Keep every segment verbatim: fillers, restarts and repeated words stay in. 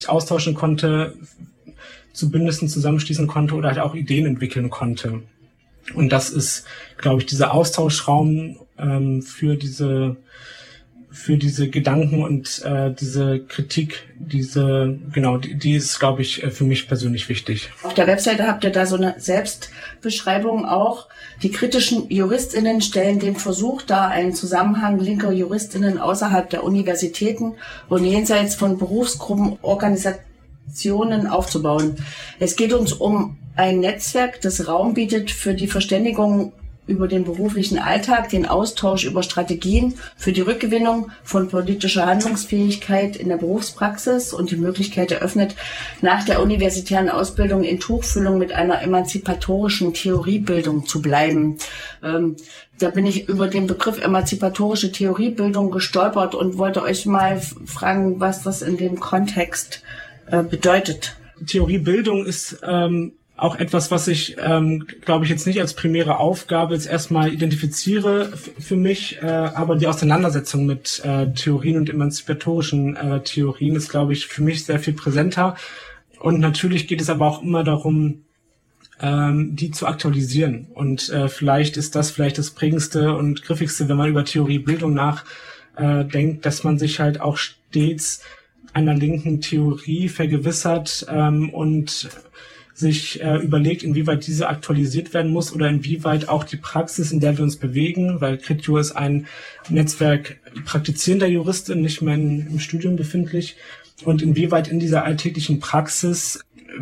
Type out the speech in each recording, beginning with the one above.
austauschen konnte, zu Bündnissen zusammenschließen konnte oder halt auch Ideen entwickeln konnte. Und das ist, glaube ich, dieser Austauschraum ähm, für diese für diese Gedanken und äh, diese Kritik, diese genau, die, die ist, glaube ich, für mich persönlich wichtig. Auf der Webseite habt ihr da so eine Selbstbeschreibung auch. Die kritischen JuristInnen stellen den Versuch dar, einen Zusammenhang linker JuristInnen außerhalb der Universitäten und jenseits von Berufsgruppen, Organisationen aufzubauen. Es geht uns um ein Netzwerk, das Raum bietet für die Verständigung über den beruflichen Alltag, den Austausch über Strategien für die Rückgewinnung von politischer Handlungsfähigkeit in der Berufspraxis und die Möglichkeit eröffnet, nach der universitären Ausbildung in Tuchfühlung mit einer emanzipatorischen Theoriebildung zu bleiben. Ähm, da bin ich über den Begriff emanzipatorische Theoriebildung gestolpert und wollte euch mal fragen, was das in dem Kontext äh, bedeutet. Theoriebildung ist ähm auch etwas, was ich, ähm, glaube ich, jetzt nicht als primäre Aufgabe jetzt erstmal identifiziere f- für mich, äh, aber die Auseinandersetzung mit äh, Theorien und emanzipatorischen äh, Theorien ist, glaube ich, für mich sehr viel präsenter. Und natürlich geht es aber auch immer darum, ähm, die zu aktualisieren. Und äh, vielleicht ist das vielleicht das prägendste und griffigste, wenn man über Theoriebildung nachdenkt, dass man sich halt auch stets einer linken Theorie vergewissert ähm, und sich äh, überlegt, inwieweit diese aktualisiert werden muss oder inwieweit auch die Praxis, in der wir uns bewegen, weil Crit-Jur ist ein Netzwerk praktizierender Juristen, nicht mehr in, im Studium befindlich, und inwieweit in dieser alltäglichen Praxis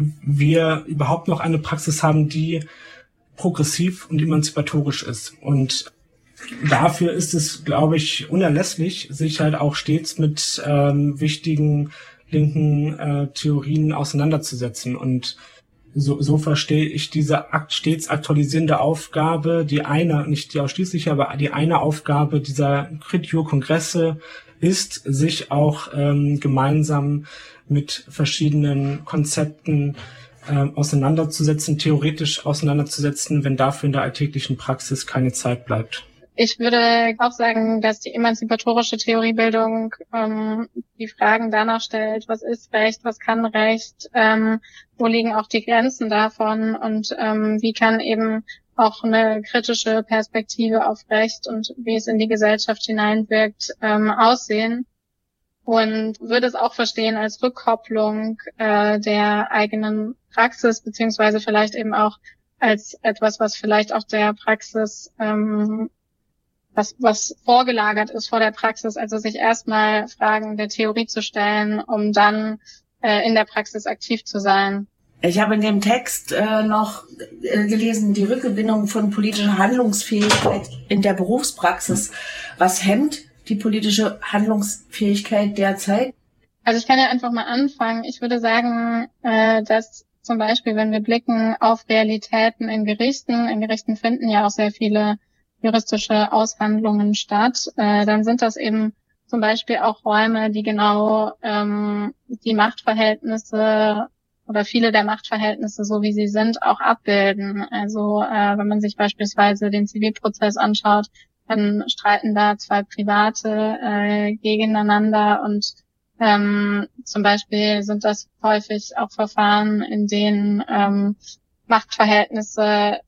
wir überhaupt noch eine Praxis haben, die progressiv und emanzipatorisch ist. Und dafür ist es, glaube ich, unerlässlich, sich halt auch stets mit ähm, wichtigen linken äh, Theorien auseinanderzusetzen. Und So, so verstehe ich diese akt, stets aktualisierende Aufgabe, die eine, nicht die ausschließliche, aber die eine Aufgabe dieser Crit-Jur-Kongresse ist, sich auch ähm, gemeinsam mit verschiedenen Konzepten ähm, auseinanderzusetzen, theoretisch auseinanderzusetzen, wenn dafür in der alltäglichen Praxis keine Zeit bleibt. Ich würde auch sagen, dass die emanzipatorische Theoriebildung ähm, die Fragen danach stellt, was ist Recht, was kann Recht, ähm, wo liegen auch die Grenzen davon und ähm, wie kann eben auch eine kritische Perspektive auf Recht und wie es in die Gesellschaft hineinwirkt, ähm, aussehen. Und würde es auch verstehen als Rückkopplung äh, der eigenen Praxis, beziehungsweise vielleicht eben auch als etwas, was vielleicht auch der Praxis ähm, was, was vorgelagert ist vor der Praxis, also sich erstmal Fragen der Theorie zu stellen, um dann äh, in der Praxis aktiv zu sein. Ich habe in dem Text äh, noch äh, gelesen, die Rückgewinnung von politischer Handlungsfähigkeit in der Berufspraxis. Was hemmt die politische Handlungsfähigkeit derzeit? Also ich kann ja einfach mal anfangen. Ich würde sagen, äh, dass zum Beispiel, wenn wir blicken auf Realitäten in Gerichten, in Gerichten finden ja auch sehr viele juristische Aushandlungen statt, äh, dann sind das eben zum Beispiel auch Räume, die genau ähm, die Machtverhältnisse oder viele der Machtverhältnisse, so wie sie sind, auch abbilden. Also äh, wenn man sich beispielsweise den Zivilprozess anschaut, dann streiten da zwei Private äh, gegeneinander und ähm, zum Beispiel sind das häufig auch Verfahren, in denen ähm, Machtverhältnisse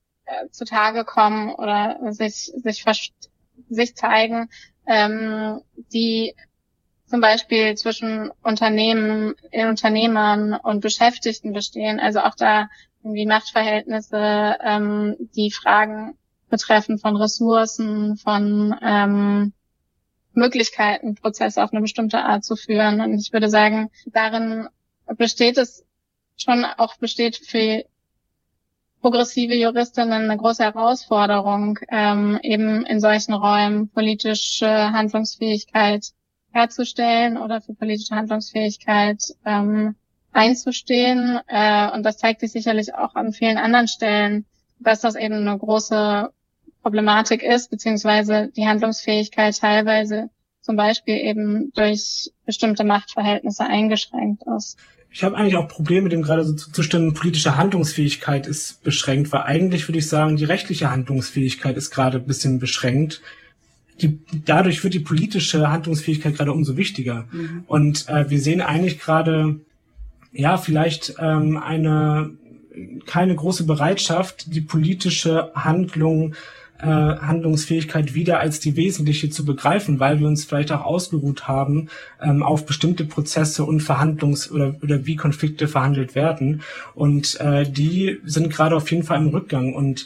zutage kommen oder sich sich sich zeigen, ähm, die zum Beispiel zwischen Unternehmen, Unternehmern und Beschäftigten bestehen. Also auch da irgendwie Machtverhältnisse, ähm, die Fragen betreffen von Ressourcen, von ähm, Möglichkeiten, Prozesse auf eine bestimmte Art zu führen. Und ich würde sagen, darin besteht es schon auch besteht für progressive Juristinnen eine große Herausforderung, ähm, eben in solchen Räumen politische Handlungsfähigkeit herzustellen oder für politische Handlungsfähigkeit ähm, einzustehen. Äh, und das zeigt sich sicherlich auch an vielen anderen Stellen, dass das eben eine große Problematik ist, beziehungsweise die Handlungsfähigkeit teilweise zum Beispiel eben durch bestimmte Machtverhältnisse eingeschränkt ist. Ich habe eigentlich auch Probleme, dem gerade so zuzustimmen, politische Handlungsfähigkeit ist beschränkt, weil eigentlich würde ich sagen, die rechtliche Handlungsfähigkeit ist gerade ein bisschen beschränkt. die, dadurch wird die politische Handlungsfähigkeit gerade umso wichtiger. Mhm. Und äh, wir sehen eigentlich gerade, ja, vielleicht ähm, eine keine große Bereitschaft, die politische Handlung, äh, Handlungsfähigkeit wieder als die wesentliche zu begreifen, weil wir uns vielleicht auch ausgeruht haben ähm, auf bestimmte Prozesse und Verhandlungs- oder, oder wie Konflikte verhandelt werden. Und äh, die sind gerade auf jeden Fall im Rückgang. Und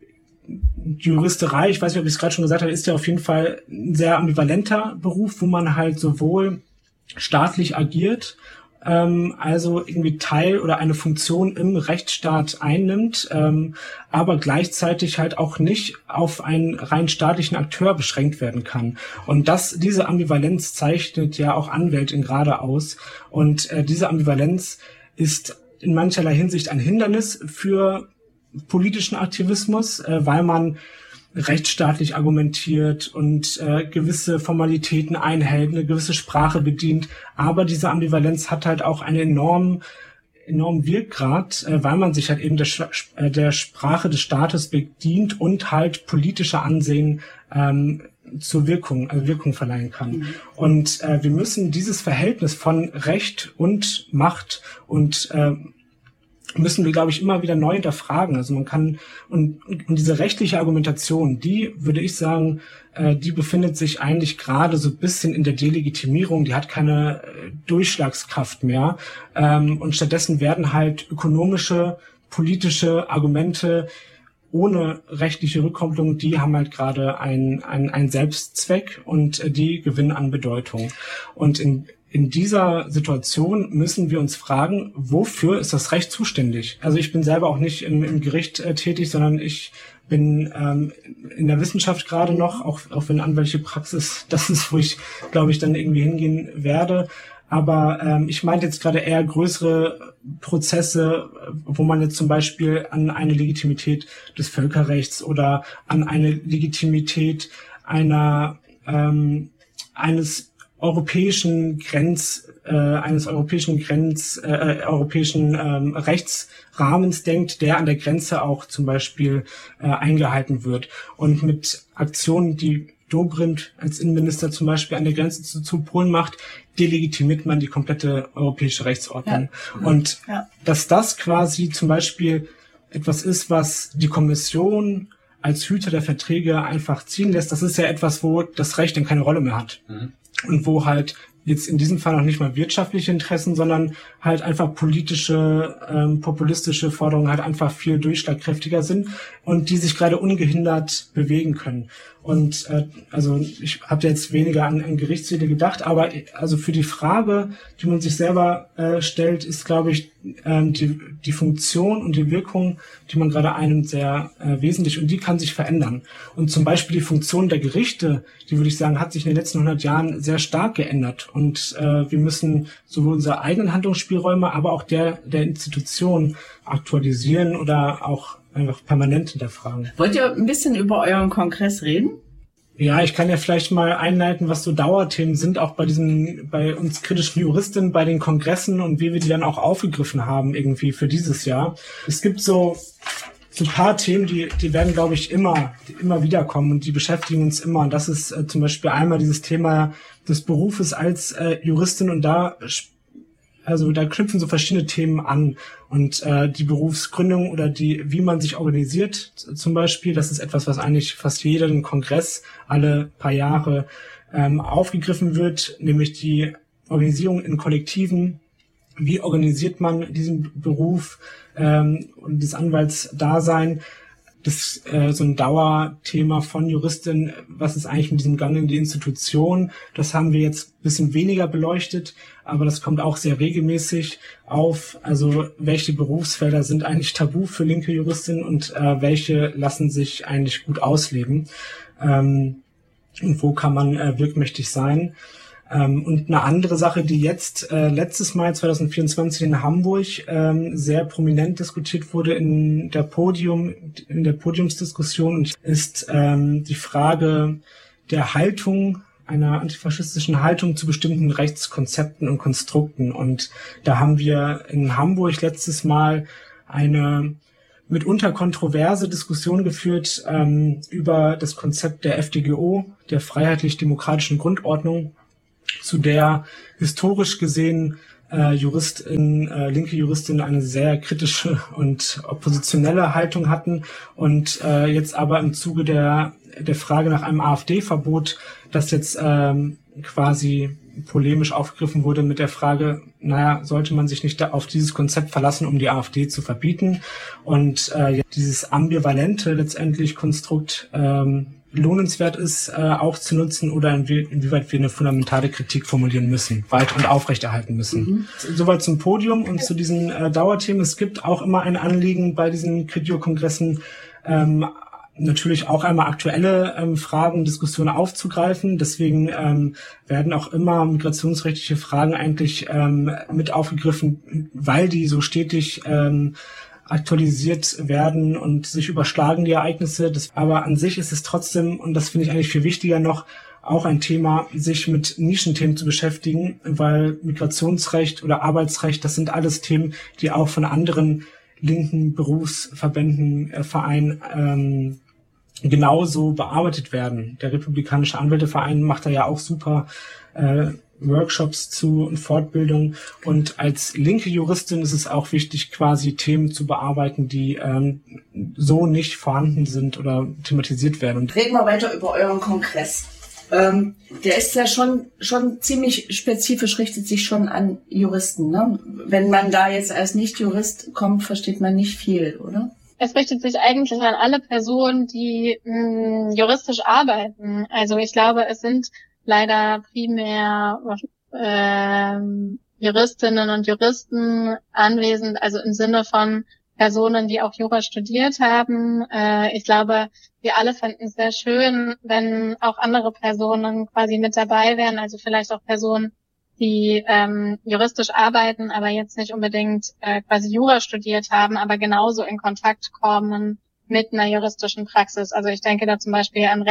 die Juristerei, ich weiß nicht, ob ich es gerade schon gesagt habe, ist ja auf jeden Fall ein sehr ambivalenter Beruf, wo man halt sowohl staatlich agiert, ähm, also irgendwie Teil oder eine Funktion im Rechtsstaat einnimmt, ähm, aber gleichzeitig halt auch nicht auf einen rein staatlichen Akteur beschränkt werden kann. Und das, diese Ambivalenz zeichnet ja auch Anwältin gerade aus. Und äh, diese Ambivalenz ist in mancherlei Hinsicht ein Hindernis für politischen Aktivismus, äh, weil man rechtsstaatlich argumentiert und äh, gewisse Formalitäten einhält, eine gewisse Sprache bedient. Aber diese Ambivalenz hat halt auch einen enormen, enormen Wirkgrad, äh, weil man sich halt eben der, äh, der Sprache des Staates bedient und halt politische Ansehen ähm, zur Wirkung, also Wirkung verleihen kann. Mhm. Und äh, wir müssen dieses Verhältnis von Recht und Macht und äh, müssen wir, glaube ich, immer wieder neu hinterfragen. Also man kann, und, und diese rechtliche Argumentation, die, würde ich sagen, äh, die befindet sich eigentlich gerade so ein bisschen in der Delegitimierung, die hat keine äh, Durchschlagskraft mehr. Ähm, und stattdessen werden halt ökonomische, politische Argumente ohne rechtliche Rückkopplung, die haben halt gerade einen ein Selbstzweck und äh, die gewinnen an Bedeutung. Und in In dieser Situation müssen wir uns fragen, wofür ist das Recht zuständig? Also ich bin selber auch nicht im, im Gericht äh, tätig, sondern ich bin ähm, in der Wissenschaft gerade noch, auch, auch wenn anwaltliche Praxis das ist, wo ich, glaube ich, dann irgendwie hingehen werde. Aber ähm, ich meinte jetzt gerade eher größere Prozesse, wo man jetzt zum Beispiel an eine Legitimität des Völkerrechts oder an eine Legitimität einer ähm, eines europäischen Grenz äh, eines europäischen Grenz äh, europäischen ähm, Rechtsrahmens denkt, der an der Grenze auch zum Beispiel äh, eingehalten wird. Und mit Aktionen, die Dobrindt als Innenminister zum Beispiel an der Grenze zu, zu Polen macht, delegitimiert man die komplette europäische Rechtsordnung. Ja. Und ja. dass das quasi zum Beispiel etwas ist, was die Kommission als Hüter der Verträge einfach ziehen lässt, das ist ja etwas, wo das Recht dann keine Rolle mehr hat. Mhm. Und wo halt jetzt in diesem Fall noch nicht mal wirtschaftliche Interessen, sondern halt einfach politische, ähm, populistische Forderungen halt einfach viel durchschlagkräftiger sind und die sich gerade ungehindert bewegen können. Und äh, also ich habe jetzt weniger an, an Gerichtssäle gedacht, aber also für die Frage, die man sich selber äh, stellt, ist, glaube ich, ähm, die, die Funktion und die Wirkung, die man gerade einnimmt, sehr äh, wesentlich, und die kann sich verändern. Und zum Beispiel die Funktion der Gerichte, die, würde ich sagen, hat sich in den letzten hundert Jahren sehr stark geändert. Und äh, wir müssen sowohl unsere eigenen Handlungsspielräume, aber auch der der Institution aktualisieren oder auch einfach permanent hinterfragen. Wollt ihr ein bisschen über euren Kongress reden? Ja, ich kann ja vielleicht mal einleiten, was so Dauerthemen sind, auch bei diesen, bei uns kritischen Juristen, bei den Kongressen und wie wir die dann auch aufgegriffen haben irgendwie für dieses Jahr. Es gibt so so ein paar Themen, die die werden, glaube ich, immer immer wiederkommen und die beschäftigen uns immer. Und das ist äh, zum Beispiel einmal dieses Thema des Berufes als äh, Juristin, und da Also da knüpfen so verschiedene Themen an, und äh, die Berufsgründung oder die, wie man sich organisiert zum Beispiel, das ist etwas, was eigentlich fast jeden Kongress alle paar Jahre ähm, aufgegriffen wird, nämlich die Organisierung in Kollektiven. Wie organisiert man diesen Beruf ähm, und das Anwaltsdasein? Das ist äh, so ein Dauerthema von Juristin. Was ist eigentlich mit diesem Gang in die Institution? Das haben wir jetzt ein bisschen weniger beleuchtet, aber das kommt auch sehr regelmäßig auf. Also welche Berufsfelder sind eigentlich tabu für linke Juristinnen und äh, welche lassen sich eigentlich gut ausleben? Ähm, und wo kann man äh, wirkmächtig sein? Ähm, und eine andere Sache, die jetzt äh, letztes Mal zwanzig vierundzwanzig in Hamburg ähm, sehr prominent diskutiert wurde in der Podium, in der Podiumsdiskussion, ist ähm, die Frage der Haltung, einer antifaschistischen Haltung zu bestimmten Rechtskonzepten und Konstrukten. Und da haben wir in Hamburg letztes Mal eine mitunter kontroverse Diskussion geführt ähm, über das Konzept der F D G O, der freiheitlich-demokratischen Grundordnung, zu der historisch gesehen äh, Juristin, äh, linke Juristinnen eine sehr kritische und oppositionelle Haltung hatten und äh, jetzt aber im Zuge der der Frage nach einem AfD-Verbot, das jetzt ähm, quasi polemisch aufgegriffen wurde mit der Frage, naja, sollte man sich nicht da auf dieses Konzept verlassen, um die AfD zu verbieten? Und äh, dieses ambivalente letztendlich Konstrukt ähm, lohnenswert ist, äh, auch zu nutzen oder inwie- inwieweit wir eine fundamentale Kritik formulieren müssen, weit und aufrechterhalten müssen. Mhm. Soweit zum Podium und zu diesen äh, Dauerthemen. Es gibt auch immer ein Anliegen bei diesen Criteo-Kongressen, ähm, natürlich auch einmal aktuelle ähm, Fragen, Diskussionen aufzugreifen. Deswegen ähm, werden auch immer migrationsrechtliche Fragen eigentlich ähm, mit aufgegriffen, weil die so stetig ähm, aktualisiert werden und sich überschlagen, die Ereignisse. Das, aber an sich ist es trotzdem, und das finde ich eigentlich viel wichtiger noch, auch ein Thema, sich mit Nischenthemen zu beschäftigen, weil Migrationsrecht oder Arbeitsrecht, das sind alles Themen, die auch von anderen linken Berufsverbänden, äh, Vereinen ähm, genauso bearbeitet werden. Der Republikanische Anwälteverein macht da ja auch super äh, Workshops zu und Fortbildung. Und als linke Juristin ist es auch wichtig, quasi Themen zu bearbeiten, die ähm, so nicht vorhanden sind oder thematisiert werden. Und reden wir weiter über euren Kongress. Ähm, der ist ja schon schon ziemlich spezifisch, richtet sich schon an Juristen, ne? Wenn man da jetzt als Nicht-Jurist kommt, versteht man nicht viel, oder? Es richtet sich eigentlich an alle Personen, die mh, juristisch arbeiten. Also ich glaube, es sind leider primär äh, Juristinnen und Juristen anwesend, also im Sinne von Personen, die auch Jura studiert haben. Äh, ich glaube, wir alle fänden es sehr schön, wenn auch andere Personen quasi mit dabei wären, also vielleicht auch Personen, die ähm, juristisch arbeiten, aber jetzt nicht unbedingt äh, quasi Jura studiert haben, aber genauso in Kontakt kommen mit einer juristischen Praxis. Also ich denke da zum Beispiel an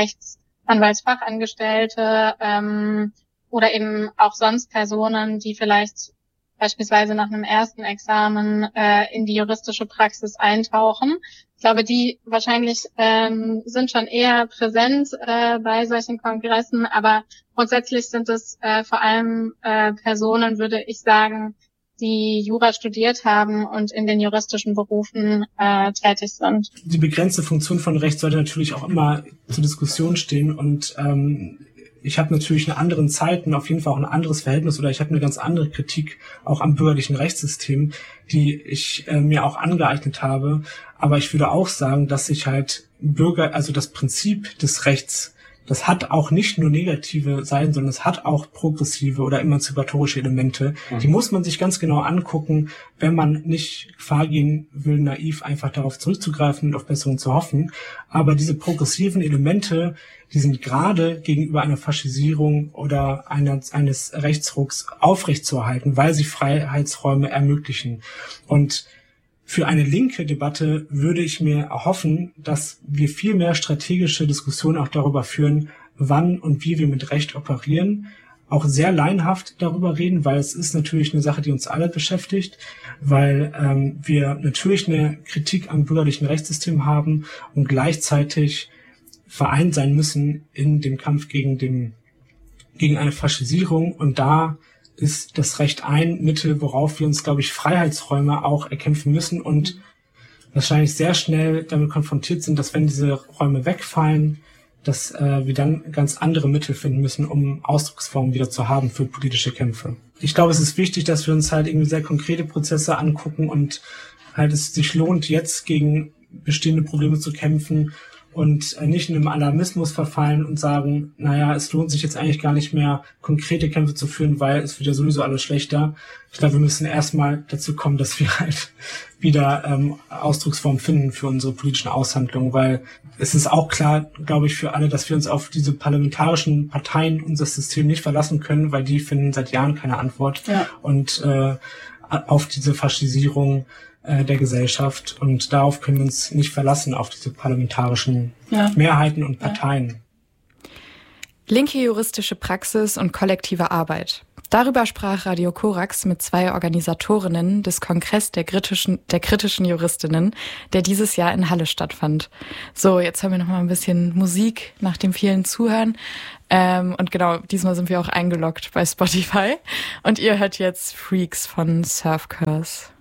Rechtsanwaltsfachangestellte ähm, oder eben auch sonst Personen, die vielleicht beispielsweise nach einem ersten Examen äh, in die juristische Praxis eintauchen. Ich glaube, die wahrscheinlich ähm, sind schon eher präsent äh, bei solchen Kongressen, aber grundsätzlich sind es äh, vor allem äh, Personen, würde ich sagen, die Jura studiert haben und in den juristischen Berufen äh, tätig sind. Die begrenzte Funktion von Recht sollte natürlich auch immer zur Diskussion stehen und ähm, ich habe natürlich in anderen Zeiten auf jeden Fall auch ein anderes Verhältnis oder ich habe eine ganz andere Kritik auch am bürgerlichen Rechtssystem, die ich äh, mir auch angeeignet habe. Aber ich würde auch sagen, dass sich halt Bürger, also das Prinzip des Rechts, das hat auch nicht nur negative Seiten, sondern es hat auch progressive oder emanzipatorische Elemente. Mhm. Die muss man sich ganz genau angucken, wenn man nicht Gefahr gehen will, naiv einfach darauf zurückzugreifen und auf Besserung zu hoffen. Aber diese progressiven Elemente, die sind gerade gegenüber einer Faschisierung oder eines, eines Rechtsrucks aufrechtzuerhalten, weil sie Freiheitsräume ermöglichen. Und für eine linke Debatte würde ich mir erhoffen, dass wir viel mehr strategische Diskussionen auch darüber führen, wann und wie wir mit Recht operieren, auch sehr laienhaft darüber reden, weil es ist natürlich eine Sache, die uns alle beschäftigt, weil ähm, wir natürlich eine Kritik am bürgerlichen Rechtssystem haben und gleichzeitig vereint sein müssen in dem Kampf gegen den, gegen eine Faschisierung. Und da ist das Recht ein Mittel, worauf wir uns, glaube ich, Freiheitsräume auch erkämpfen müssen und wahrscheinlich sehr schnell damit konfrontiert sind, dass wenn diese Räume wegfallen, dass äh, wir dann ganz andere Mittel finden müssen, um Ausdrucksformen wieder zu haben für politische Kämpfe. Ich glaube, es ist wichtig, dass wir uns halt irgendwie sehr konkrete Prozesse angucken und halt es sich lohnt, jetzt gegen bestehende Probleme zu kämpfen und nicht in einem Alarmismus verfallen und sagen, naja, es lohnt sich jetzt eigentlich gar nicht mehr, konkrete Kämpfe zu führen, weil es wird ja sowieso alles schlechter. Ich glaube, wir müssen erstmal dazu kommen, dass wir halt wieder ähm, Ausdrucksformen finden für unsere politischen Aushandlungen, weil es ist auch klar, glaube ich, für alle, dass wir uns auf diese parlamentarischen Parteien, unser System nicht verlassen können, weil die finden seit Jahren keine Antwort. Ja. Und äh, auf diese Faschisierung der Gesellschaft und darauf können wir uns nicht verlassen, auf diese parlamentarischen ja. Mehrheiten und Parteien. Linke juristische Praxis und kollektive Arbeit. Darüber sprach Radio Korax mit zwei Organisatorinnen des Kongress der kritischen, der kritischen Juristinnen, der dieses Jahr in Halle stattfand. So, jetzt hören wir noch mal ein bisschen Musik nach dem vielen Zuhören. Ähm, und genau, diesmal sind wir auch eingeloggt bei Spotify. Und ihr hört jetzt Freaks von Surf Curse.